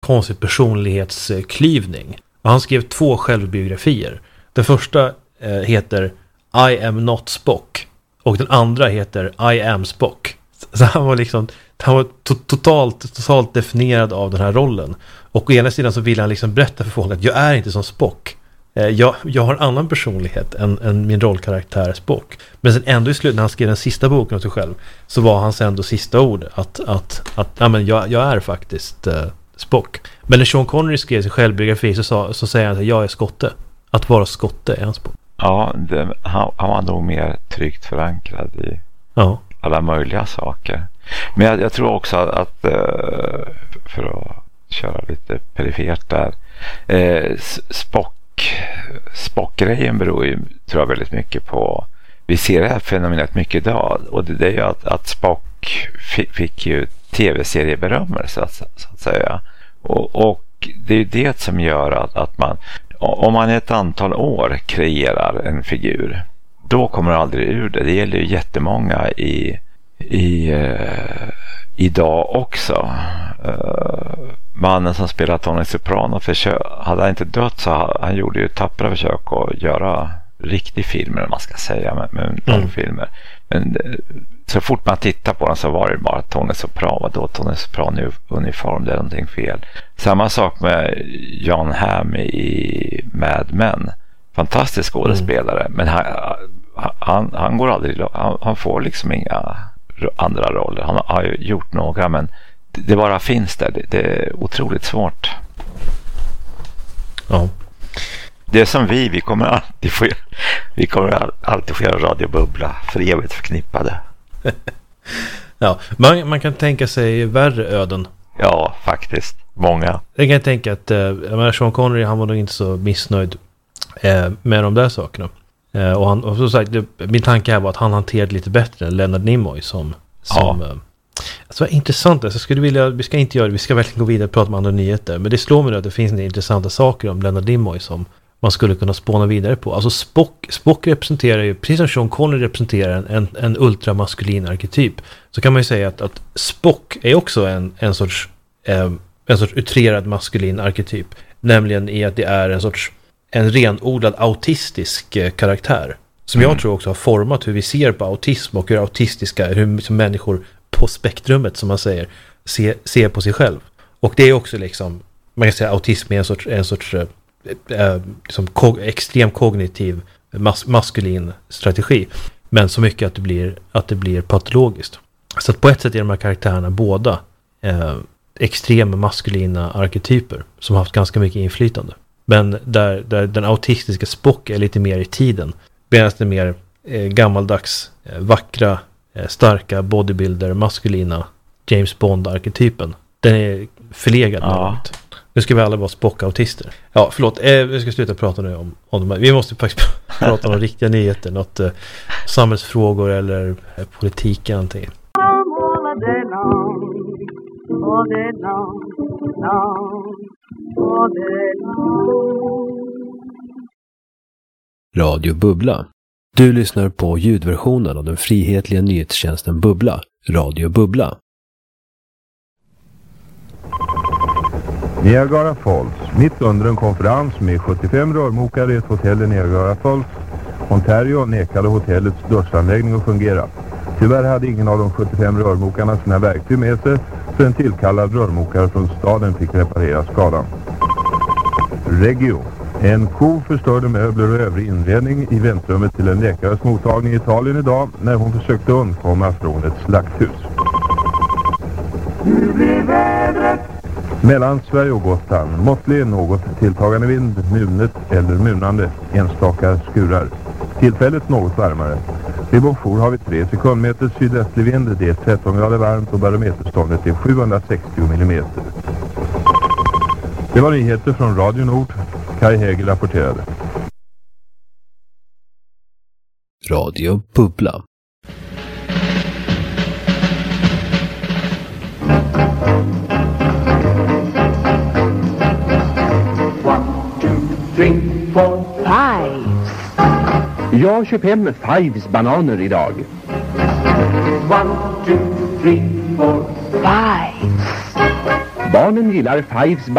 konstig personlighetsklyvning. Och han skrev 2 självbiografier. Den första heter I am not Spock. Och den andra heter I am Spock. Så han var totalt definierad av den här rollen. Och å ena sidan så vill han liksom berätta för folk att jag är inte som Spock. Jag har en annan personlighet än min rollkaraktär Spock. Men sen ändå i slutet när han skrev den sista boken om sig själv, så var hans ändå sista ord att jag är faktiskt Spock. Men när Sean Connery skrev sin självbiografi så säger han att jag är skotte. Att vara skotte är en Spock. Ja, han var nog mer tryggt förankrad i alla möjliga saker. Men jag tror också att för att köra lite perifert där, Spock-grejen beror ju, tror jag, väldigt mycket på, vi ser det här fenomenet mycket idag, och det är ju att Spock fick ju tv-serieberömmare så att säga, och det är ju det som gör att man, om man ett antal år kreerar en figur, då kommer det aldrig ur det. Det gäller ju jättemånga idag också. Mannen som spelar Tony Soprano, hade han inte dött så han gjorde ju tappra försök att göra riktig filmer, om man ska säga, med filmer. Men så fort man tittar på den så var det bara Tony Soprano, då Tony Soprano i uniform, det är någonting fel. Samma sak med John Hamm i Mad Men. Fantastisk skådespelare, men han går aldrig, han får liksom inga andra roller. Han har ju gjort några, men det bara finns där. Det är otroligt svårt. Ja. Det är som vi kommer alltid få göra radiobubbla, för evigt förknippade. Ja, man kan tänka sig värre öden. Ja, faktiskt. Många. Jag kan tänka att Sean Connery, han var nog inte så missnöjd med de där sakerna. Och så sagt, min tanke här var att han hanterade lite bättre än Leonard Nimoy som alltså intressant. Jag skulle vilja, vi ska verkligen gå vidare och prata om andra nyheter, men det slår mig att det finns intressanta saker om Leonard Nimoy som man skulle kunna spåna vidare på. Alltså Spock representerar ju, precis som Sean Connery representerar en ultramaskulin arketyp, så kan man ju säga att Spock är också en sorts utrerad maskulin arketyp, nämligen i att det är en renodlad autistisk karaktär som jag tror också har format hur vi ser på autism och hur som människor på spektrumet, som man säger, ser på sig själv. Och det är också liksom, man kan säga, autism är en sorts extrem kognitiv maskulin strategi, men så mycket att det blir patologiskt. Så att på ett sätt är de här karaktärerna båda extrema maskulina arketyper som har haft ganska mycket inflytande. Men där den autistiska Spock är lite mer i tiden, medan den mer gammaldags, vackra, starka bodybuilder, maskulina James Bond-arketypen, den är förlegad. Ja. Nu ska vi alla vara Spock-autister. Ja, förlåt, vi ska sluta prata nu om de här. Vi måste faktiskt prata om riktiga nyheter, något samhällsfrågor eller politik eller någonting. Radio Bubbla. Du lyssnar på ljudversionen av den frihetliga nyhetstjänsten Bubbla, Radio Bubbla. Niagara Falls, mitt under en konferens med 75 rörmokare i ett hotell i Niagara Falls, Ontario, nekade hotellets duschanläggning att fungera. Tyvärr hade ingen av de 75 rörmokarna sina verktyg med sig, så en tillkallad rörmokare från staden fick reparera skadan. Regio. En ko förstörde möbler och övrig inredning i väntrummet till en läkares mottagning i Italien idag när hon försökte undkomma från ett slakthus. Nu blir vädret. Mellan Sverige och Gotland, måttlig något tilltagande vind, munet eller munande, enstaka skurar. Tillfället något varmare. Vid Bonjour har vi 3 sekundmeter sydvästlig vind, det är 13 grader varmt och barometerståndet är 760 millimeter. Det var nyheter från Radio Nord. Kai Häger rapporterade. Radio Bubbla. Fives. Jag köper hem Fives bananer idag. 1, 2, 3, 4. Fives. Barnen gillar Fives